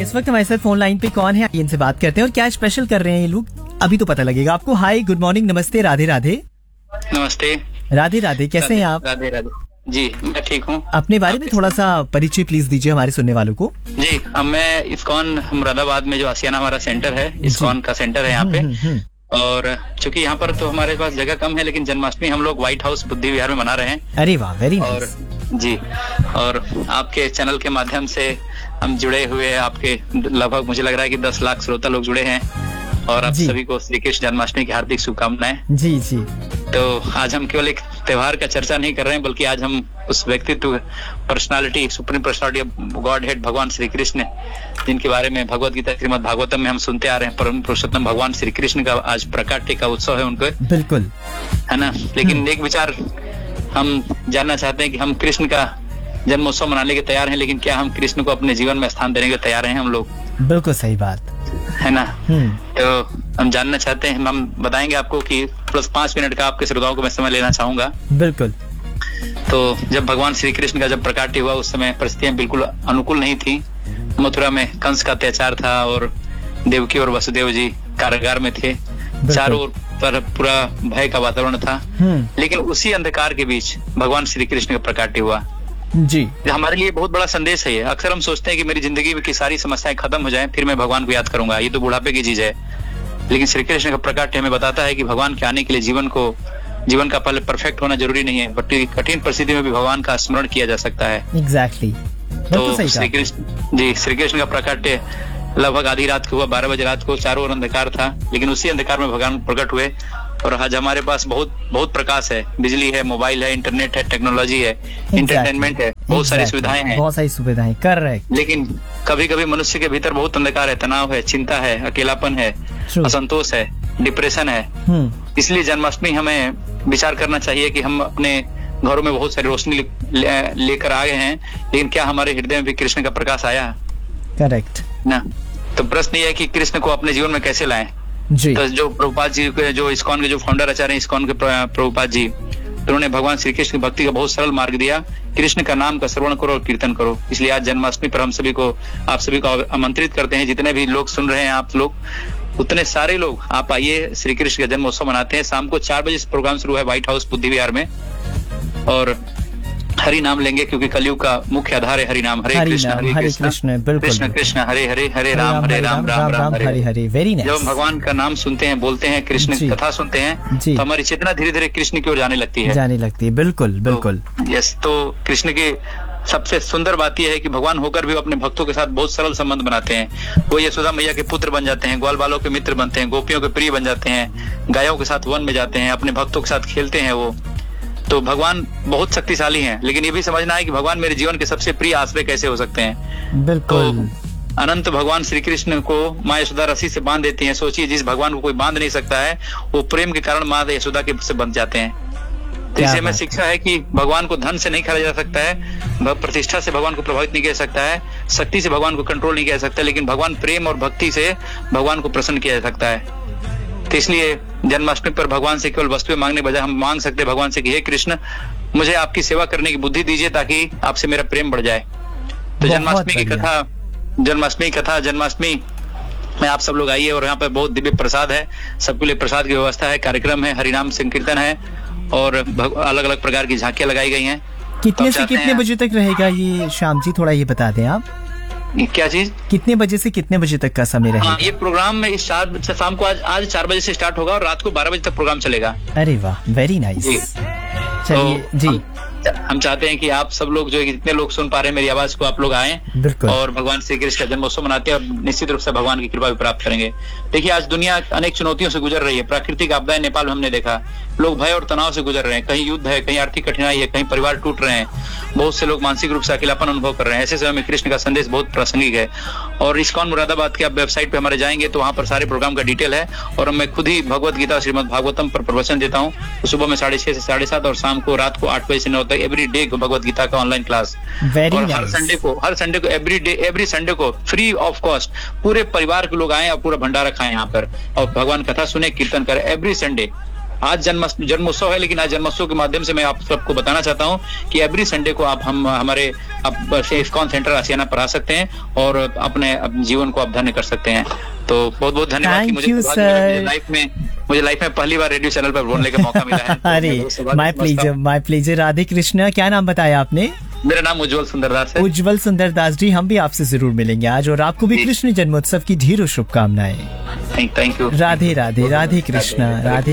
इस वक्त हमारे साथ फोन लाइन पे कौन है, इनसे बात करते हैं और क्या स्पेशल कर रहे हैं ये लोग, अभी तो पता लगेगा आपको। हाय, गुड मॉर्निंग, नमस्ते, राधे राधे। नमस्ते। राधे राधे, कैसे हैं आप? राधे राधे जी, मैं ठीक हूँ। अपने बारे में थोड़ा सा परिचय प्लीज दीजिए हमारे सुनने वालों को। जी, मैं इस्कॉन मुरादाबाद में जो आसियाना हमारा सेंटर है, इस्कॉन का सेंटर है यहाँ पे। और चूंकि यहाँ पर तो हमारे पास जगह कम है, लेकिन जन्माष्टमी हम लोग व्हाइट हाउस बुद्धि विहार में मना रहे हैं। अरे वाह, वेरी और नाइस। जी, और आपके चैनल के माध्यम से हम जुड़े हुए, आपके लगभग मुझे लग रहा है कि 10 लाख श्रोता लोग जुड़े हैं। और आप सभी को श्री कृष्ण जन्माष्टमी की हार्दिक शुभकामनाएं। जी जी। तो आज हम केवल एक त्योहार का चर्चा नहीं कर रहे हैं, बल्कि आज हम उस व्यक्तित्व, personality, supreme personality of God head भगवान श्री कृष्ण, जिनके बारे में भगवत गीता श्रीमद् भागवतम में हम सुनते आ रहे हैं, परम पुरुषोत्तम भगवान श्री कृष्ण का आज प्रकाट्य का उत्सव है उनको, बिल्कुल, है ना। लेकिन एक विचार हम जानना चाहते हैं कि हम कृष्ण का जन्मोत्सव मनाने के तैयार हैं, लेकिन क्या हम कृष्ण को अपने जीवन में स्थान देने के तैयार हैं हम लोग? बिल्कुल सही बात है ना। तो हम जानना चाहते हैं, हम बताएंगे आपको कि प्लस 5 मिनट का आपके श्रोताओं को मैं समय लेना चाहूंगा। बिल्कुल। तो जब भगवान श्री कृष्ण का जब प्रकाट्य हुआ, उस समय परिस्थितियां बिल्कुल अनुकूल नहीं थी। मथुरा में कंस का अत्याचार था और देवकी और वसुदेव जी कारागार में थे। चारों ओर पर पूरा भय का वातावरण था। लेकिन उसी अंधकार के बीच भगवान श्री कृष्ण का प्रकाट्य हुआ जी। हमारे लिए बहुत बड़ा संदेश है ये। अक्सर हम सोचते हैं कि मेरी जिंदगी में की सारी समस्याएं खत्म हो जाएं, फिर मैं भगवान को याद करूंगा, ये तो बुढ़ापे की चीज है। लेकिन श्री कृष्ण का प्रकाट्य हमें बताता है कि भगवान के आने के लिए जीवन का पहले परफेक्ट होना जरूरी नहीं है, बट कठिन परिस्थिति में भी भगवान का स्मरण किया जा सकता है। एग्जैक्टली। तो श्री कृष्ण का प्रकाट्य लगभग आधी रात को हुआ, 12 बजे रात को। चारों ओर अंधकार था, लेकिन उसी अंधकार में भगवान प्रकट हुए। और आज हमारे पास बहुत प्रकाश है, बिजली है, मोबाइल है, इंटरनेट है, टेक्नोलॉजी है, एंटरटेनमेंट है, बहुत सारी सुविधाएं हैं, बहुत सारी सुविधाएं, करेक्ट। लेकिन कभी कभी मनुष्य के भीतर बहुत अंधकार है, तनाव है, चिंता है, अकेलापन है, असंतोष है, डिप्रेशन है। इसलिए जन्माष्टमी हमें विचार करना चाहिए कि हम अपने घरों में बहुत सारी रोशनी लेकर आ गए हैं, लेकिन क्या हमारे हृदय में भी कृष्ण का प्रकाश आया? करेक्ट ना। तो प्रश्न ये है कि कृष्ण को अपने जीवन में कैसे लाएं? जी। तो जो प्रभुपाद जी, जो इस्कॉन के जो फाउंडर आचार्य हैं इस्कॉन के प्रभुपाद जी, उन्होंने भगवान श्री कृष्ण की भक्ति का बहुत सरल मार्ग दिया। कृष्ण का नाम का श्रवण करो और कीर्तन करो। इसलिए आज जन्माष्टमी पर आप सभी को आमंत्रित करते हैं, जितने भी लोग सुन रहे हैं, आप लोग उतने सारे लोग आप आइए, श्री कृष्ण का जन्मोत्सव मनाते हैं। शाम को 4 बजे से प्रोग्राम शुरू है व्हाइट हाउस बुद्धि विहार में, और हरि नाम लेंगे, क्योंकि कलयुग का मुख्य आधार है हरि नाम। हरे कृष्ण कृष्ण कृष्ण हरे हरे, हरे राम राम राम हरे हरे। Very nice. जब भगवान का नाम सुनते हैं, बोलते हैं, कृष्ण की कथा सुनते हैं, तो हमारी चेतना धीरे धीरे कृष्ण की ओर जाने लगती है। बिल्कुल बिल्कुल। यस। तो कृष्ण की सबसे सुंदर बात यह है कि भगवान होकर भी अपने भक्तों के साथ बहुत सरल संबंध बनाते हैं। वो यशोदा मैया के पुत्र बन जाते हैं, ग्वाल बालों के मित्र बनते हैं, गोपियों के प्रिय बन जाते हैं, गायों के साथ वन में जाते हैं, अपने भक्तों के साथ खेलते हैं। वो तो भगवान बहुत शक्तिशाली हैं, लेकिन ये भी समझना है कि भगवान मेरे जीवन के सबसे प्रिय आश्रय कैसे हो सकते हैं। बिल्कुल। तो अनंत भगवान श्री कृष्ण को माँ यशोदा रस्सी से बांध देती हैं। सोचिए, जिस भगवान को कोई बांध नहीं सकता है, वो प्रेम के कारण माँ यशोदा के से बंध जाते हैं। तो इससे हमें शिक्षा है कि भगवान को धन से नहीं खरीदा जा सकता है, प्रतिष्ठा से भगवान को प्रभावित नहीं किया जा सकता है, शक्ति से भगवान को कंट्रोल नहीं किया जा सकता, लेकिन भगवान प्रेम और भक्ति से भगवान को प्रसन्न किया जा सकता है। तो इसलिए जन्माष्टमी पर भगवान से केवल वस्तुएं मांगने बजाय हम मांग सकते हैं भगवान से कि हे कृष्ण, मुझे आपकी सेवा करने की बुद्धि दीजिए, ताकि आपसे मेरा प्रेम बढ़ जाए। तो जन्माष्टमी में आप सब लोग आइए, और यहाँ पे बहुत दिव्य प्रसाद है, सबके लिए प्रसाद की व्यवस्था है, कार्यक्रम है, हरिनाम संकीर्तन है, और अलग अलग प्रकार की झांकियां लगाई गई हैं। कितने से कितने बजे तक रहेगा ये श्याम जी, थोड़ा ये बता दें आप। क्या चीज? कितने बजे से कितने बजे तक का समय रहेगा? ये प्रोग्राम में शाम को आज 4 बजे से स्टार्ट होगा और रात को 12 बजे तक प्रोग्राम चलेगा। अरे वाह, वेरी नाइस। चलिए जी, हम चाहते हैं कि आप सब लोग, जो जितने लोग सुन पा रहे हैं मेरी आवाज को, आप लोग आए और भगवान श्री कृष्ण का जन्मोत्सव मनाते हैं, और निश्चित रूप से भगवान की कृपा भी प्राप्त करेंगे। देखिए, आज दुनिया अनेक चुनौतियों से गुजर रही है। प्राकृतिक आपदाएं नेपाल में हमने देखा, लोग भय और तनाव से गुजर रहे हैं। कहीं युद्ध है, कहीं आर्थिक कठिनाई है, कहीं परिवार टूट रहे हैं, बहुत से लोग मानसिक रूप से अकेलापन अनुभव कर रहे हैं। ऐसे समय में कृष्ण का संदेश बहुत प्रासंगिक है। और इस्कॉन मुरादाबाद के आप वेबसाइट पे हमारे जाएंगे तो वहाँ पर सारे प्रोग्राम का डिटेल है, और मैं खुद ही भगवत गीता श्रीमद् भागवतम पर प्रवचन देता हूँ। तो सुबह में 6:30 से 7:30 और शाम को रात को 8 बजे से 9 तक एवरी डे भगवत गीता का ऑनलाइन क्लास। और हर संडे को एवरी संडे को फ्री ऑफ कॉस्ट पूरे परिवार के लोग आए और पूरा भंडारा खाएं यहाँ पर, और भगवान कथा सुने, कीर्तन करें एवरी संडे। आज जन्मोत्सव है, लेकिन आज जन्मोत्सव के माध्यम से मैं आप सबको बताना चाहता हूँ कि एवरी संडे को आप हमारे इस्कॉन सेंटर आसियाना पर आ सकते हैं और अपने जीवन को आप धन्य कर सकते हैं। तो बहुत बहुत धन्यवाद कि मुझे लाइफ में पहली बार रेडियो चैनल पर बोलने का मौका मिला है। अरे माय प्लेजर। राधे कृष्णा। क्या नाम बताया आपने? मेरा नाम उज्जवल सुंदरदास है। उज्जवल सुंदरदास जी, हम भी आपसे जरूर मिलेंगे आज, और आपको भी कृष्ण जन्मोत्सव की ढेरों शुभकामनाएं। Thank you. राधे राधे। राधे कृष्णा। राधे।